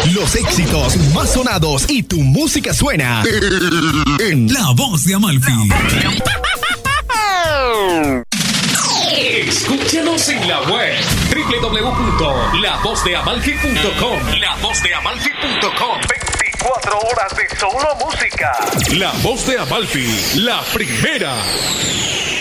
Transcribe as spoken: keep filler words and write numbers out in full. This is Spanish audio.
Los éxitos más sonados y tu música suena en La Voz de Amalfi. Escúchanos en la web doble u doble u doble u punto la voz de amalfi punto com. la voz de amalfi punto com. veinticuatro horas de solo música. La Voz de Amalfi, la primera.